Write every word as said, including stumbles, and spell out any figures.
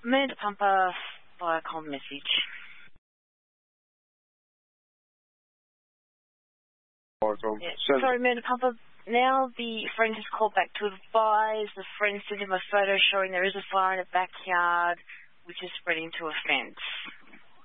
Amanda Pumper via comm message. Yeah. Sorry, Amanda Pumper. Now the friend has called back to advise. The friend sent him a photo showing there is a fire in the backyard, which is spreading to a fence.